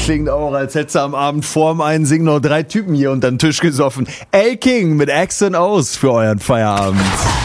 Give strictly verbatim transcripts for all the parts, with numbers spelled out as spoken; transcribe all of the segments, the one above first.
klingt auch, als hättest du am Abend vorm Einsingen noch drei Typen hier unter den Tisch gesoffen. El King mit X und O's für euren Feierabend.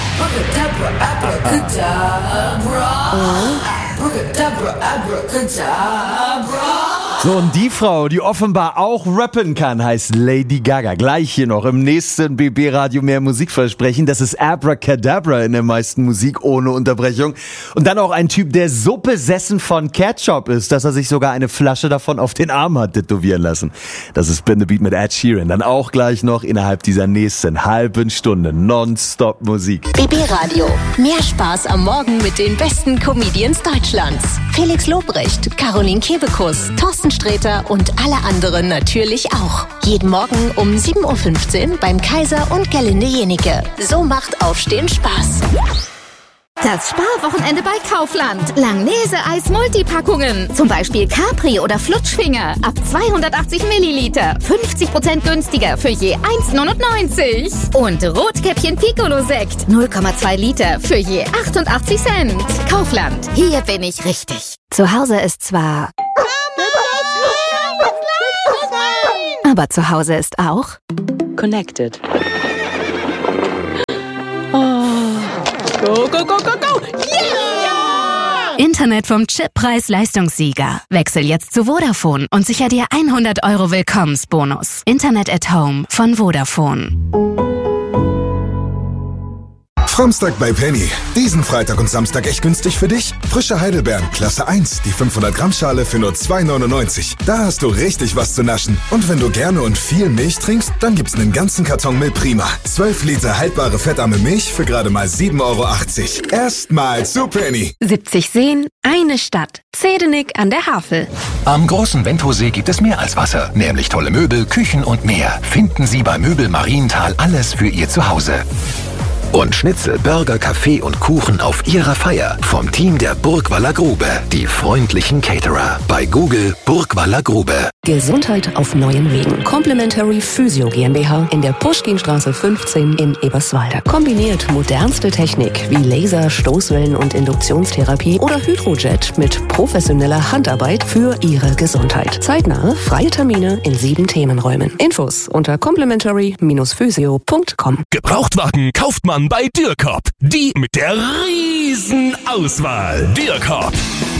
So, und die Frau, die offenbar auch rappen kann, heißt Lady Gaga. Gleich hier noch im nächsten B B-Radio mehr Musikversprechen. Das ist Abracadabra in der meisten Musik ohne Unterbrechung. Und dann auch ein Typ, der so besessen von Ketchup ist, dass er sich sogar eine Flasche davon auf den Arm hat tätowieren lassen. Das ist Spin the Beat mit Ed Sheeran. Dann auch gleich noch innerhalb dieser nächsten halben Stunde Nonstop Musik. B B-Radio. Mehr Spaß am Morgen mit den besten Comedians Deutschlands. Felix Lobrecht, Caroline Kebekus, Thorsten Sträter und alle anderen natürlich auch. Jeden Morgen um sieben Uhr fünfzehn beim Kaiser und Gerlinde Jenike. So macht Aufstehen Spaß. Das Sparwochenende bei Kaufland. Langnese-Eis-Multipackungen. Zum Beispiel Capri oder Flutschfinger. Ab zweihundertachtzig Milliliter. fünfzig Prozent günstiger für je eins neunundneunzig. Und Rotkäppchen Piccolo-Sekt. null Komma zwei Liter für je achtundachtzig Cent. Kaufland. Hier bin ich richtig. Zu Hause ist zwar... Aber zu Hause ist auch... Connected. Oh. Go, go, go, go, go! Yeah! Internet vom Chip Preis-Leistungssieger. Wechsel jetzt zu Vodafone und sicher dir hundert Euro Willkommensbonus. Internet at Home von Vodafone. Samstag bei Penny. Diesen Freitag und Samstag echt günstig für dich. Frische Heidelbeeren, Klasse eins, die fünfhundert Gramm Schale für nur zwei neunundneunzig. Da hast du richtig was zu naschen. Und wenn du gerne und viel Milch trinkst, dann gibt's einen ganzen Karton Milch Prima. zwölf Liter haltbare fettarme Milch für gerade mal sieben Euro achtzig. Erstmal zu Penny. siebzig Seen, eine Stadt. Zedenik an der Havel. Am großen Wendhosee gibt es mehr als Wasser, nämlich tolle Möbel, Küchen und mehr. Finden Sie bei Möbel Marienthal alles für Ihr Zuhause. Und Schnitzel, Burger, Kaffee und Kuchen auf Ihrer Feier vom Team der Burgwaller Grube. Die freundlichen Caterer. Bei Google Burgwaller Grube. Gesundheit auf neuen Wegen. Complementary Physio GmbH in der Puschkinstraße fünfzehn in Eberswalde. Kombiniert modernste Technik wie Laser, Stoßwellen und Induktionstherapie oder Hydrojet mit professioneller Handarbeit für Ihre Gesundheit. Zeitnahe, freie Termine in sieben Themenräumen. Infos unter complementary physio punkt com. Gebrauchtwagen kauft man bei Dürrkop. Die mit der riesen Auswahl. Dürrkop.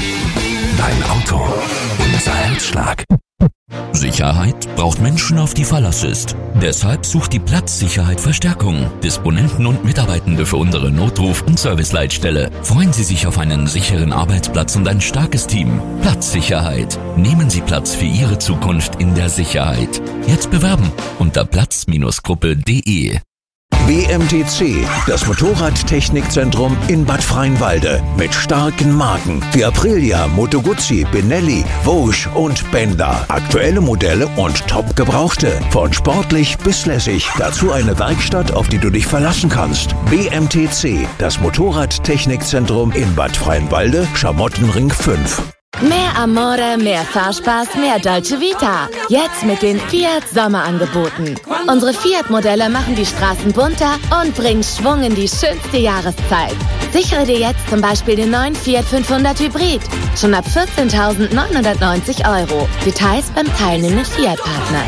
Dein Auto. Unser Herzschlag. Sicherheit braucht Menschen, auf die Verlass ist. Deshalb sucht die Platzsicherheit Verstärkung. Disponenten und Mitarbeitende für unsere Notruf- und Serviceleitstelle. Freuen Sie sich auf einen sicheren Arbeitsplatz und ein starkes Team. Platzsicherheit. Nehmen Sie Platz für Ihre Zukunft in der Sicherheit. Jetzt bewerben unter platz Gruppe punkt de. B M T C, das Motorradtechnikzentrum in Bad Freienwalde mit starken Marken wie Aprilia, Moto Guzzi, Benelli, Vosges und Benda. Aktuelle Modelle und top gebrauchte, von sportlich bis lässig. Dazu eine Werkstatt, auf die du dich verlassen kannst. B M T C, das Motorradtechnikzentrum in Bad Freienwalde, Schamottenring fünf. Mehr Amore, mehr Fahrspaß, mehr Dolce Vita. Jetzt mit den Fiat Sommerangeboten. Unsere Fiat-Modelle machen die Straßen bunter und bringen Schwung in die schönste Jahreszeit. Sichere dir jetzt zum Beispiel den neuen Fiat fünfhundert Hybrid. Schon ab vierzehntausendneunhundertneunzig Euro. Details beim teilnehmenden Fiat-Partner.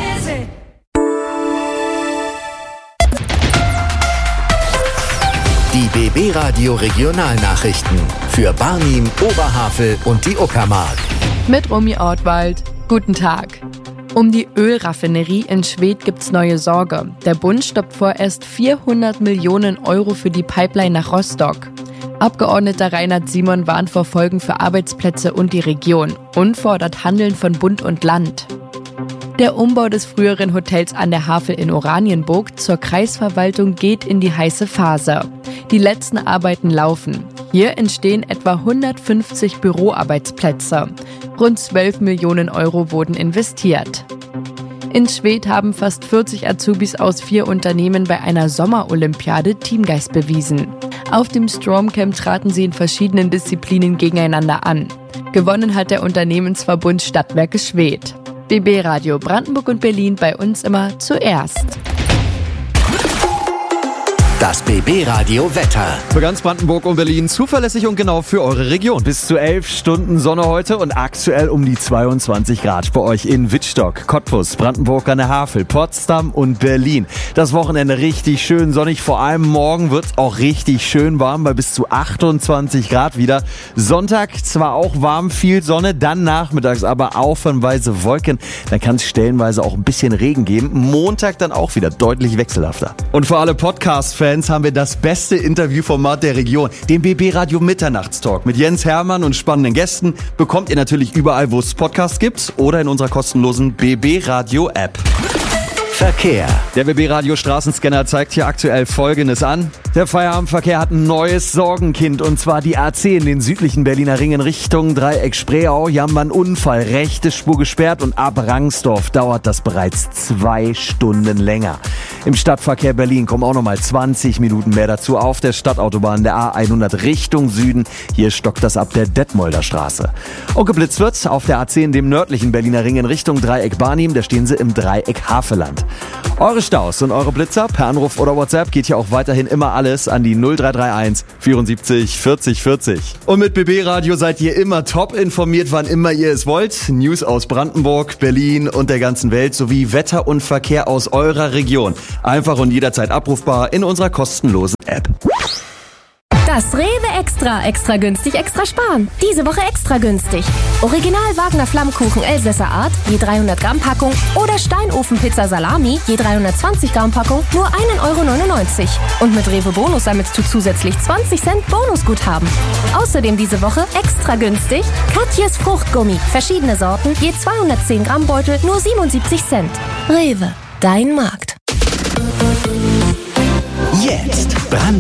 Die B B-Radio Regionalnachrichten für Barnim, Oberhavel und die Uckermark. Mit Romy Ortwald. Guten Tag. Um die Ölraffinerie in Schwedt gibt's neue Sorge. Der Bund stoppt vorerst vierhundert Millionen Euro für die Pipeline nach Rostock. Abgeordneter Reinhard Simon warnt vor Folgen für Arbeitsplätze und die Region und fordert Handeln von Bund und Land. Der Umbau des früheren Hotels an der Havel in Oranienburg zur Kreisverwaltung geht in die heiße Phase. Die letzten Arbeiten laufen. Hier entstehen etwa hundertfünfzig Büroarbeitsplätze. Rund zwölf Millionen Euro wurden investiert. In Schwedt haben fast vierzig Azubis aus vier Unternehmen bei einer Sommerolympiade Teamgeist bewiesen. Auf dem Stromcamp traten sie in verschiedenen Disziplinen gegeneinander an. Gewonnen hat der Unternehmensverbund Stadtwerke Schwedt. B B-Radio Brandenburg und Berlin bei uns immer zuerst. Das B B-Radio Wetter. Für ganz Brandenburg und Berlin zuverlässig und genau für eure Region. Bis zu elf Stunden Sonne heute und aktuell um die zweiundzwanzig Grad bei euch in Wittstock, Cottbus, Brandenburg an der Havel, Potsdam und Berlin. Das Wochenende richtig schön sonnig, vor allem morgen wird es auch richtig schön warm bei bis zu achtundzwanzig Grad wieder. Sonntag zwar auch warm, viel Sonne, dann nachmittags aber aufwärmweise Wolken. Dann kann es stellenweise auch ein bisschen Regen geben. Montag dann auch wieder deutlich wechselhafter. Und für alle Podcast-Fans haben wir das beste Interviewformat der Region, den B B-Radio Mitternachtstalk mit Jens Hermann und spannenden Gästen. Bekommt ihr natürlich überall, wo es Podcasts gibt oder in unserer kostenlosen B B-Radio-App. Verkehr. Der B B-Radio Straßenscanner zeigt hier aktuell Folgendes an. Der Feierabendverkehr hat ein neues Sorgenkind, und zwar die A zehn, den südlichen Berliner Ring in Richtung Dreieck Spreeau. Hier haben wir einen Unfall, rechte Spur gesperrt und ab Rangsdorf dauert das bereits zwei Stunden länger. Im Stadtverkehr Berlin kommen auch nochmal zwanzig Minuten mehr dazu auf der Stadtautobahn der A hundert Richtung Süden. Hier stockt das ab der Detmolder Straße. Und geblitzt wird auf der A zehn, dem nördlichen Berliner Ring in Richtung Dreieck Barnim. Da stehen sie im Dreieck Havelland. Eure Staus und eure Blitzer per Anruf oder WhatsApp geht hier auch weiterhin immer alles an die null drei drei eins vierundsiebzig vierzig vierzig. Und mit B B-Radio seid ihr immer top informiert, wann immer ihr es wollt. News aus Brandenburg, Berlin und der ganzen Welt sowie Wetter und Verkehr aus eurer Region. Einfach und jederzeit abrufbar in unserer kostenlosen App. Das Rewe Extra. Extra günstig, extra sparen. Diese Woche extra günstig. Original Wagner Flammkuchen Elsässer Art, je dreihundert Gramm Packung. Oder Steinofenpizza Salami, je dreihundertzwanzig Gramm Packung, nur ein Euro neunundneunzig. Und mit Rewe Bonus sammelst du zusätzlich zwanzig Cent Bonusguthaben. Außerdem diese Woche extra günstig Katjes Fruchtgummi. Verschiedene Sorten, je zweihundertzehn Gramm Beutel, nur siebenundsiebzig Cent. Rewe, dein Markt. Jetzt Brand